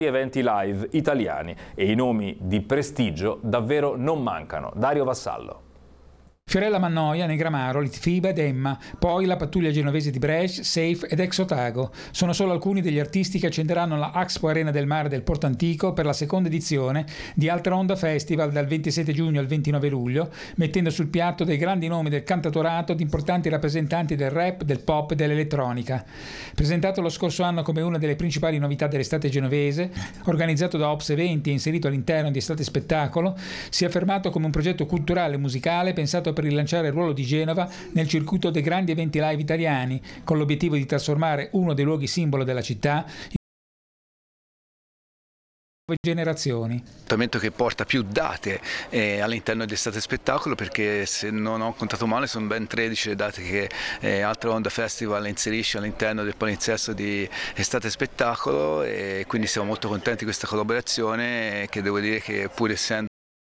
eventi live italiani e i nomi di prestigio davvero non mancano. Dario Vassallo. Fiorella Mannoia, Negramaro, Litfiba ed Emma, poi la pattuglia genovese di Brescia, Safe ed Ex Otago. Sono solo alcuni degli artisti che accenderanno la Expo Arena del Mare del Porto Antico per la seconda edizione di Altra Onda Festival dal 27 giugno al 29 luglio, mettendo sul piatto dei grandi nomi del cantautorato di importanti rappresentanti del rap, del pop e dell'elettronica. Presentato lo scorso anno come una delle principali novità dell'estate genovese, organizzato da Ops Eventi e inserito all'interno di Estate Spettacolo, si è affermato come un progetto culturale e musicale pensato per rilanciare il ruolo di Genova nel circuito dei grandi eventi live italiani, con l'obiettivo di trasformare uno dei luoghi simbolo della città in nuove generazioni. Appuntamento che porta più date all'interno di Estate Spettacolo, perché se non ho contato male sono ben 13 le date che Altra Onda Festival inserisce all'interno del palinsesto di Estate Spettacolo, e quindi siamo molto contenti di questa collaborazione, che devo dire che pur essendo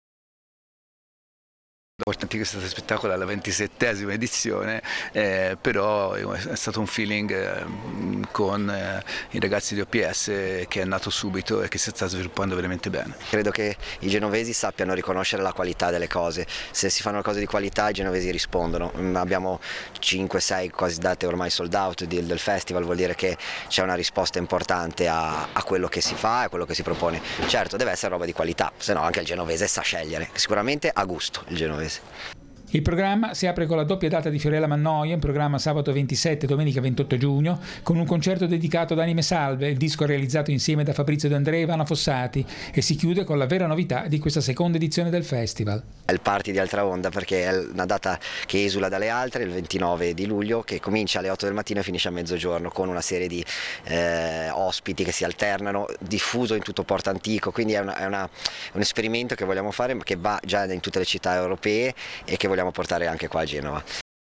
importante che Estate Spettacolo alla 27ª edizione, però è stato un feeling con i ragazzi di OPS che è nato subito e che si sta sviluppando veramente bene. Credo che i genovesi sappiano riconoscere la qualità delle cose. Se si fanno cose di qualità, i genovesi rispondono. Abbiamo 5-6 quasi date ormai sold out del festival, vuol dire che c'è una risposta importante a quello che si fa e a quello che si propone. Certo, deve essere roba di qualità, se no anche il genovese sa scegliere, sicuramente a gusto il genovese. Il programma si apre con la doppia data di Fiorella Mannoia, in programma sabato 27 e domenica 28 giugno, con un concerto dedicato ad Anime Salve, il disco realizzato insieme da Fabrizio De André e Ivana Fossati, e si chiude con la vera novità di questa seconda edizione del festival. È il party di Altra Onda, perché è una data che esula dalle altre, il 29 di luglio, che comincia alle 8 del mattino e finisce a mezzogiorno, con una serie di ospiti che si alternano, diffuso in tutto Porto Antico, quindi è un esperimento che vogliamo fare, ma che va già in tutte le città europee e che vogliamo portare anche qua a Genova.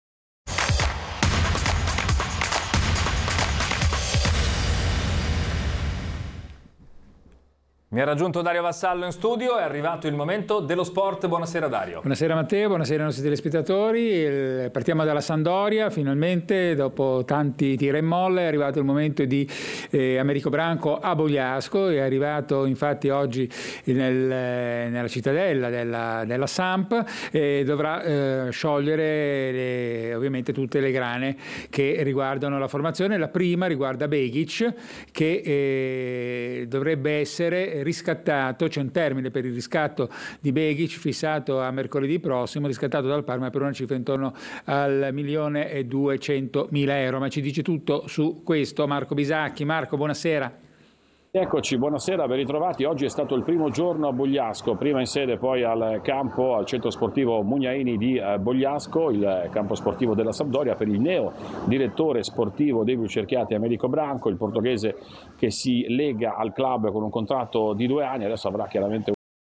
Mi ha raggiunto Dario Vassallo in studio, è arrivato il momento dello sport. Buonasera Dario. Buonasera Matteo, buonasera ai nostri telespettatori. Partiamo dalla Sampdoria, finalmente dopo tanti tira e molla è arrivato il momento di Americo Branco a Bogliasco, è arrivato infatti oggi nella cittadella della Samp e dovrà sciogliere ovviamente tutte le grane che riguardano la formazione. La prima riguarda Begic, che dovrebbe essere riscattato, c'è un termine per il riscatto di Begic fissato a mercoledì prossimo, riscattato dal Parma per una cifra intorno al 1.200.000 euro. Ma ci dice tutto su questo Marco Bisacchi. Marco, buonasera. Eccoci, buonasera, ben ritrovati. Oggi è stato il primo giorno a Bogliasco, prima in sede poi al campo, al centro sportivo Mugnaini di Bogliasco, il campo sportivo della Sampdoria, per il neo direttore sportivo dei blucerchiati Americo Branco, il portoghese che si lega al club con un contratto di 2 anni, adesso avrà chiaramente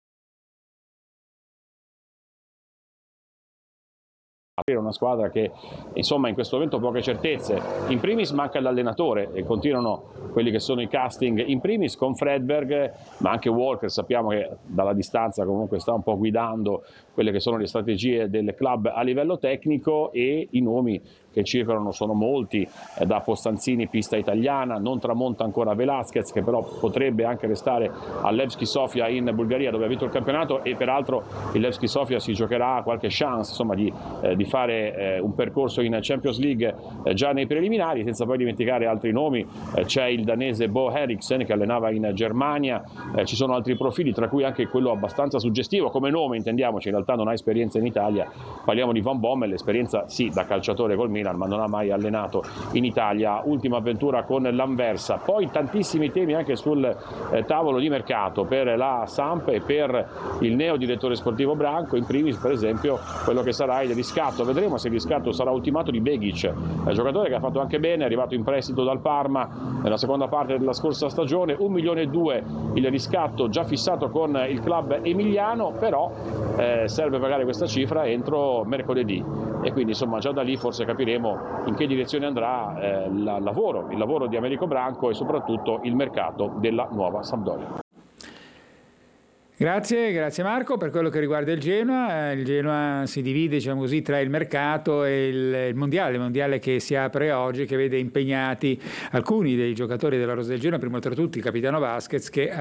una squadra che insomma in questo momento ha poche certezze. In primis manca l'allenatore e continuano quelli che sono i casting, in primis con Fredberg, ma anche Walker sappiamo che dalla distanza comunque sta un po' guidando quelle che sono le strategie del club a livello tecnico, e i nomi che circolano sono molti, da Postanzini pista italiana, non tramonta ancora Velasquez, che però potrebbe anche restare al Levski Sofia in Bulgaria dove ha vinto il campionato, e peraltro il Levski Sofia si giocherà qualche chance insomma di fare un percorso in Champions League già nei preliminari, senza poi dimenticare altri nomi. C'è il danese Bo Eriksen che allenava in Germania, ci sono altri profili, tra cui anche quello abbastanza suggestivo come nome, intendiamoci, in realtà non ha esperienza in Italia, parliamo di Van Bommel, l'esperienza sì da calciatore col Milan, ma non ha mai allenato in Italia, ultima avventura con l'Anversa. Poi tantissimi temi anche sul tavolo di mercato per la Samp e per il neo direttore sportivo Branco, in primis per esempio quello che sarà il riscatto. Vedremo se il riscatto sarà ultimato di Begic, giocatore che ha fatto anche bene, è arrivato in prestito dal Parma nella seconda parte della scorsa stagione, 1,2 milioni il riscatto già fissato con il club emiliano, però serve pagare questa cifra entro mercoledì, e quindi insomma già da lì forse capiremo in che direzione andrà il lavoro di Americo Branco e soprattutto il mercato della nuova Sampdoria. Grazie Marco. Per quello che riguarda il Genoa si divide, diciamo così, tra il mercato e il mondiale che si apre oggi, che vede impegnati alcuni dei giocatori della rosa del Genoa, primo tra tutti il capitano Vasquez, che